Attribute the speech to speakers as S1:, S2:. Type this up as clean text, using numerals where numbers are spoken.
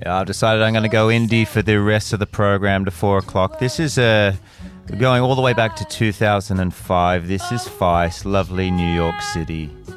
S1: Yeah, I've decided I'm going to go indie for the rest of the program to 4 o'clock. This is going all the way back to 2005. This is Feist, lovely New York City.